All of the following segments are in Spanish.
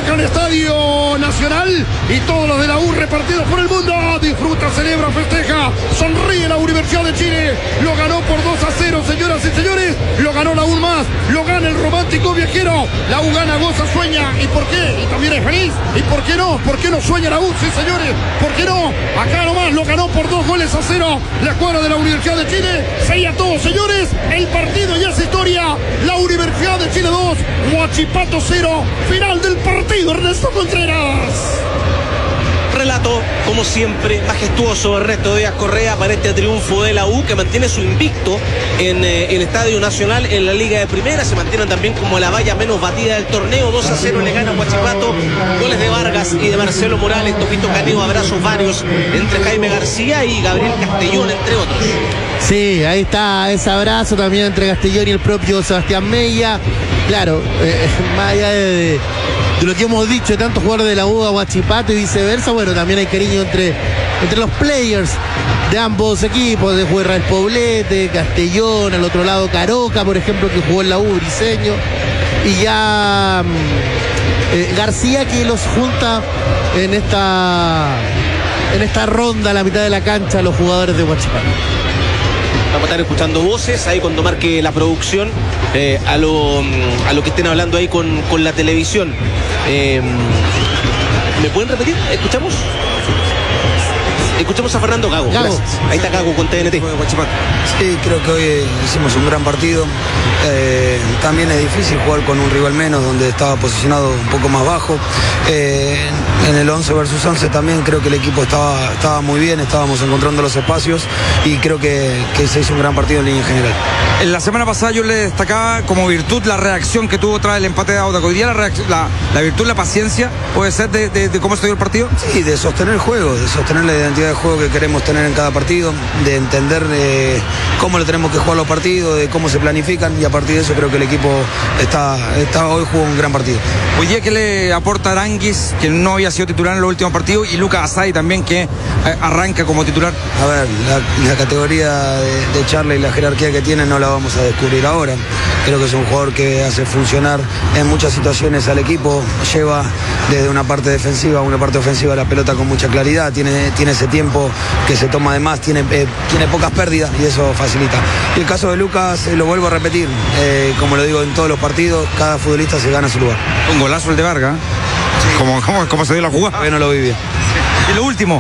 acá en el Estadio Nacional y todos los de la U repartidos por el mundo. Disfruta, celebra, festeja, sonríe la Universidad de Chile. Lo ganó por 2-0, señoras y señores. Lo ganó la U más, lo gana el romántico viajero. La U gana, goza, sueña. ¿Y por qué? Y también es feliz. ¿Y por qué no? ¿Por qué no sueña la U? Sí, señores. ¿Por qué no? Acá nomás lo ganó por 2-0 la escuadra de la Universidad de Chile. Seguía todo, señores. El partido ya es historia. La Universidad de Chile 2, Huachipato 0. Final del partido, Ernesto Contreras. Relato, como siempre, majestuoso Ernesto Díaz Correa para este triunfo de la U, que mantiene su invicto en el Estadio Nacional en la Liga de Primera. Se mantienen también como la valla menos batida del torneo. 2-0 le gana Huachipato. Goles de Vargas y de Marcelo Morales. Topito Caneo, abrazos varios entre Jaime García y Gabriel Castellón, entre otros. Sí, ahí está ese abrazo también entre Castellón y el propio Sebastián Mella. Claro, más allá de lo que hemos dicho de tantos jugadores de la U a Huachipato y viceversa, bueno, también hay cariño entre los players de ambos equipos, de Israel Poblete, Castellón, al otro lado Caroca, por ejemplo, que jugó en la U, Briseño, y ya García, que los junta en esta ronda a la mitad de la cancha a los jugadores de Huachipato. Vamos a estar escuchando voces ahí cuando marque la producción a lo que estén hablando ahí con la televisión. ¿Me pueden repetir? ¿Escuchamos? Escuchemos a Fernando Gago. Ahí está Gago con TNT. Sí, creo que hoy hicimos un gran partido. También es difícil jugar con un rival menos, donde estaba posicionado un poco más bajo. En el 11 versus 11 también creo que el equipo estaba muy bien, estábamos encontrando los espacios y creo que se hizo un gran partido en línea general. En la semana pasada yo le destacaba como virtud la reacción que tuvo tras el empate de Audax. Hoy día la virtud, la paciencia, puede ser de cómo se dio el partido. Sí, de sostener el juego, de sostener la identidad de juego que queremos tener en cada partido, de entender cómo le tenemos que jugar los partidos, de cómo se planifican, y a partir de eso creo que el equipo hoy jugó un gran partido. Hoy día, ¿qué le aporta Aranguis, que no había sido titular en los últimos partidos, y Lucas Asadi también, que arranca como titular? A ver, la categoría de Charlie y la jerarquía que tiene no la vamos a descubrir ahora. Creo que es un jugador que hace funcionar en muchas situaciones al equipo, lleva desde una parte defensiva a una parte ofensiva la pelota con mucha claridad, tiene ese tiempo que se toma de más, tiene pocas pérdidas y eso facilita. Y el caso de Lucas, lo vuelvo a repetir, como lo digo en todos los partidos, cada futbolista se gana su lugar. Un golazo el de Vargas. Sí. ¿Cómo se dio la jugada? Bueno, lo vi bien. Y lo último,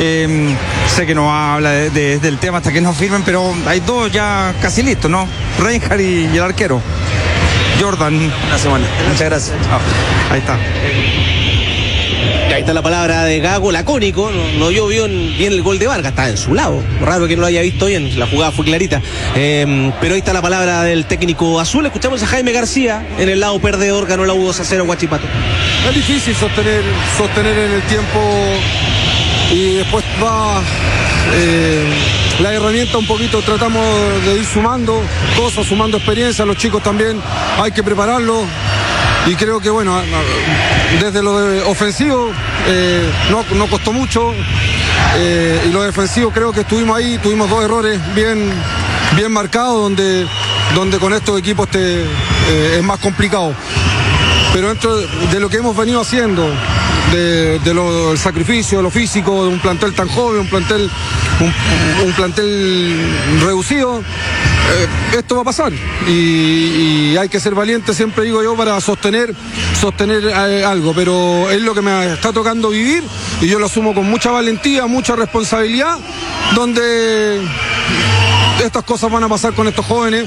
sé que no habla del tema hasta que nos firmen, pero hay dos ya casi listos, ¿no? Reinhardt y el arquero Jordan. Una semana. Muchas gracias. Ahí está. Ahí está la palabra de Gago, lacónico. No vio bien el gol de Vargas, está en su lado. Raro que no lo haya visto bien, la jugada fue clarita. Pero ahí está la palabra del técnico azul. Escuchamos a Jaime García en el lado perdedor, ganó la U 2-0 Huachipato. Es difícil sostener en el tiempo y después va la herramienta un poquito, tratamos de ir sumando cosas, sumando experiencia. Los chicos también hay que prepararlos. Y creo que bueno, desde lo de ofensivo no costó mucho, y lo defensivo creo que estuvimos ahí, tuvimos dos errores bien marcados donde con estos equipos es más complicado. Pero dentro de lo que hemos venido haciendo, del sacrificio, de lo físico, de un plantel tan joven, un plantel reducido, esto va a pasar y hay que ser valiente, siempre digo yo, para sostener algo, pero es lo que me está tocando vivir y yo lo asumo con mucha valentía, mucha responsabilidad, donde estas cosas van a pasar con estos jóvenes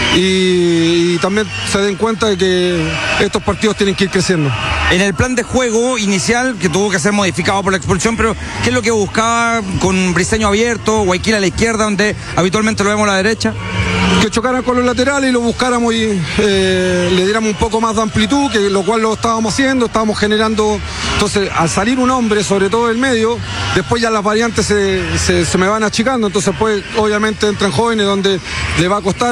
y también se den cuenta de que estos partidos tienen que ir creciendo. En el plan de juego inicial, que tuvo que ser modificado por la expulsión, pero ¿qué es lo que buscaba con Briseño abierto, Guayaquil a la izquierda, donde habitualmente lo vemos a la derecha? Que chocaran con los laterales y lo buscáramos y le diéramos un poco más de amplitud, que lo cual lo estábamos haciendo, estábamos generando. Entonces, al salir un hombre, sobre todo del medio, después ya las variantes se me van achicando, entonces pues obviamente entran jóvenes donde le va a costar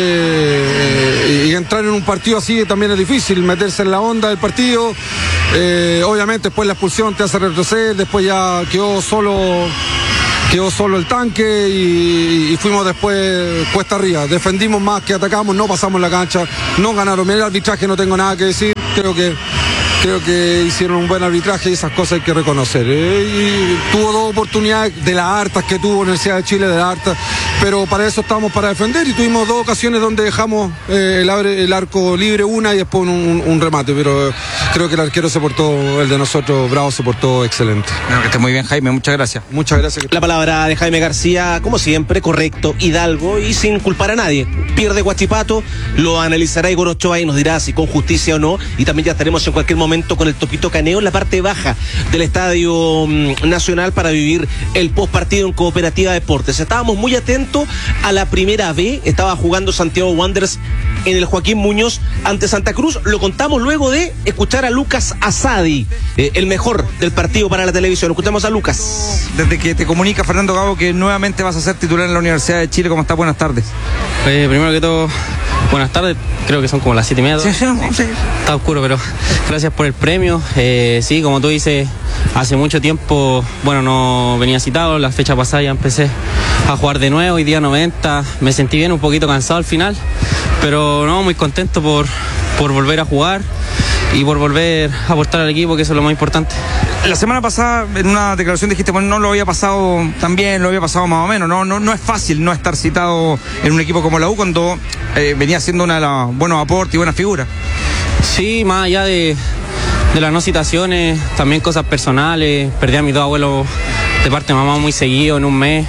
y entrar en un partido así también es difícil, meterse en la onda del partido. Obviamente después la expulsión te hace retroceder, después ya quedó solo el tanque y fuimos después cuesta arriba, defendimos más que atacamos, no pasamos la cancha, no ganaron. Mira el arbitraje, no tengo nada que decir, creo que creo que hicieron un buen arbitraje y esas cosas hay que reconocer. Y tuvo 2 oportunidades de las hartas que tuvo Universidad de Chile, de las hartas, pero para eso estábamos para defender, y tuvimos 2 ocasiones donde dejamos el arco libre una y después un remate, pero creo que el arquero se portó, el de nosotros, Bravo, se portó excelente. Bueno, que esté muy bien, Jaime, muchas gracias. Muchas gracias. La palabra de Jaime García, como siempre, correcto, hidalgo y sin culpar a nadie. Pierde Huachipato, lo analizará Igor Ochoa y nos dirá si con justicia o no, y también ya estaremos en cualquier momento con el Topito Caneo en la parte baja del Estadio Nacional para vivir el postpartido en Cooperativa Deportes. Estábamos muy atentos a la primera B, estaba jugando Santiago Wanderers en el Joaquín Muñoz ante Santa Cruz. Lo contamos luego de escuchar a Lucas Asadi, el mejor del partido para la televisión. Escuchamos a Lucas. Desde que te comunica Fernando Gago que nuevamente vas a ser titular en la Universidad de Chile, ¿cómo estás? Buenas tardes. Primero que todo, buenas tardes, creo que son como las 7:30. Sí. Está oscuro, pero gracias por el premio. Sí, como tú dices, hace mucho tiempo, no venía citado, la fecha pasada ya empecé a jugar de nuevo, hoy día 90, me sentí bien, un poquito cansado al final, pero no, muy contento por volver a jugar y por volver a aportar al equipo, que eso es lo más importante. La semana pasada, en una declaración dijiste, no lo había pasado tan bien, lo había pasado más o menos. No es fácil no estar citado en un equipo como la U cuando venía haciendo una de las buenos aportes y buenas figuras. Sí, más allá de las no citaciones, también cosas personales. Perdí a mis 2 abuelos de parte de mamá muy seguido en un mes.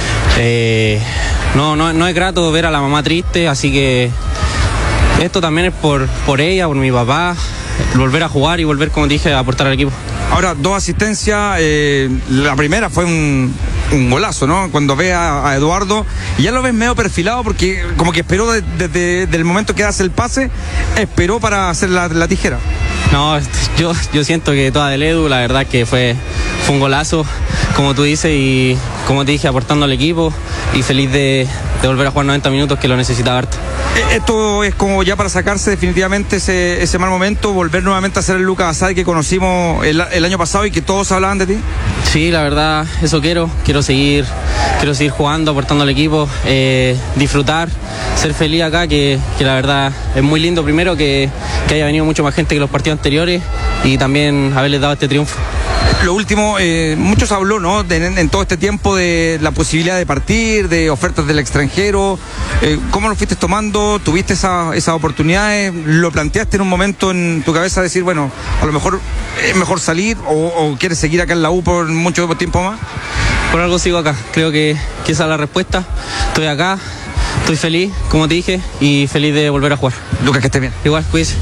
No es grato ver a la mamá triste, así que esto también es por ella, por mi papá, volver a jugar y volver, como dije, a aportar al equipo. Ahora, 2 asistencias, la primera fue un golazo, ¿no? Cuando ve a Eduardo, y ya lo ves medio perfilado porque como que esperó desde el momento que hace el pase, esperó para hacer la tijera. No, yo siento que toda del Edu, la verdad que fue un golazo, como tú dices, y como te dije, aportando al equipo, y feliz de volver a jugar 90 minutos, que lo necesitaba harto. Esto es como ya para sacarse definitivamente ese mal momento, volver nuevamente a ser el Lucas Asadi que conocimos el año pasado y que todos hablaban de ti. Sí, la verdad, eso quiero seguir jugando, aportando al equipo, disfrutar, ser feliz acá, que la verdad es muy lindo, primero que haya venido mucho más gente que los partidos anteriores, y también haberles dado este triunfo. Lo último, muchos habló, ¿no? En todo este tiempo de la posibilidad de partir, de ofertas del extranjero. ¿Cómo lo fuiste tomando? ¿Tuviste esas oportunidades? ¿Lo planteaste en un momento en tu cabeza decir, a lo mejor es mejor salir o quieres seguir acá en la U por mucho tiempo más? Por algo sigo acá, creo que esa es la respuesta. Estoy acá, estoy feliz, como te dije, y feliz de volver a jugar. Lucas, que estés bien. Igual, cuídese.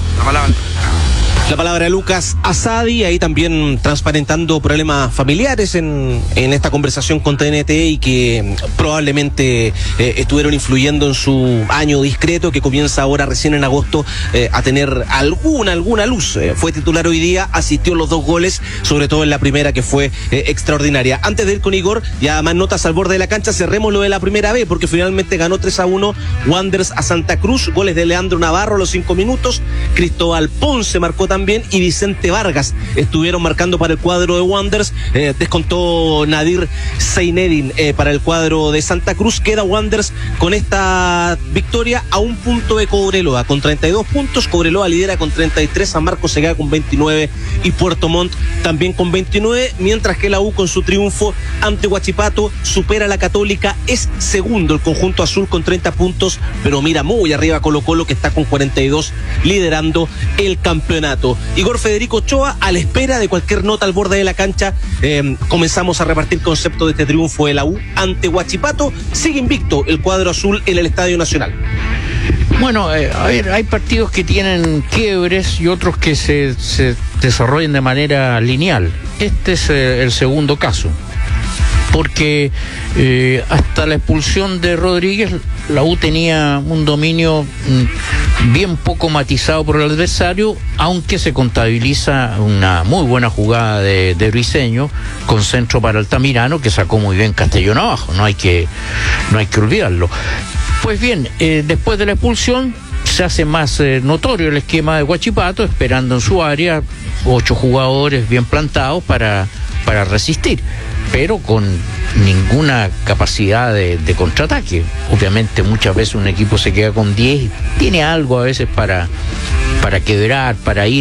La palabra de Lucas Asadi, ahí también transparentando problemas familiares en esta conversación con TNT, y que probablemente estuvieron influyendo en su año discreto, que comienza ahora recién en agosto a tener alguna luz. Fue titular hoy día, asistió los 2 goles, sobre todo en la primera, que fue extraordinaria. Antes de ir con Igor, ya más notas al borde de la cancha, cerremos lo de la primera B, porque finalmente ganó 3-1 Wanderers a Santa Cruz, goles de Leandro Navarro a los 5 minutos, Cristóbal Ponce marcó también, y Vicente Vargas estuvieron marcando para el cuadro de Wanderers. Descontó Nadir Seinedin para el cuadro de Santa Cruz. Queda Wanderers con esta victoria a 1 punto de Cobreloa, con 32 puntos. Cobreloa lidera con 33, San Marcos se queda con 29 y Puerto Montt también con 29, mientras que la U, con su triunfo ante Huachipato, supera a la Católica, es segundo el conjunto azul con 30 puntos, pero mira muy arriba Colo-Colo, que está con 42, liderando el campeonato. Igor Federico Ochoa, a la espera de cualquier nota al borde de la cancha, comenzamos a repartir conceptos de este triunfo de la U ante Huachipato. Sigue invicto el cuadro azul en el Estadio Nacional. Bueno, a ver, hay partidos que tienen quiebres y otros que se desarrollan de manera lineal. Este es el segundo caso, porque hasta la expulsión de Rodríguez, la U tenía un dominio bien poco matizado por el adversario, aunque se contabiliza una muy buena jugada de Briceño con centro para Altamirano, que sacó muy bien Castellón abajo, no hay que olvidarlo. Pues bien, después de la expulsión se hace más notorio el esquema de Huachipato, esperando en su área 8 jugadores bien plantados para resistir, pero con ninguna capacidad de contraataque. Obviamente muchas veces un equipo se queda con 10, tiene algo a veces para quebrar, para ir